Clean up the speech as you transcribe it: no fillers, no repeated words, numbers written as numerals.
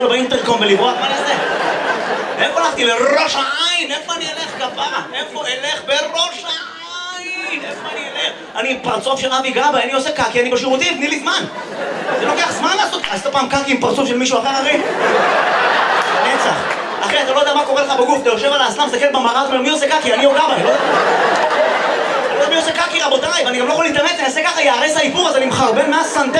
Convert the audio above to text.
באינטרקום ולברוח, מה נעשה? איפה הלכתי? לראש העין? איפה אני אלך כפרה? איפה אלך? בראש העין? איפה אני אלך? אני פרצוף של אבי גבאי, אני עושה קקי, אני בשירותים, תני לי זמן. זה לוקח זמן לעשות. עשית פעם קקי עם פרצוף של מישהו אחר, אחי? נצח. אחי, אתה לא יודע מה קורה לך בגוף, אתה יושב על האסלה, מסתכל במראה, אתה אומר, מי עושה קקי? אני או גבאי, לא יודע מי עושה קקי, רבותיי, ואני גם לא יכול להתאמץ, אני אעשה ככה, יערס האיפור, אז אני מחרבן מהסנטר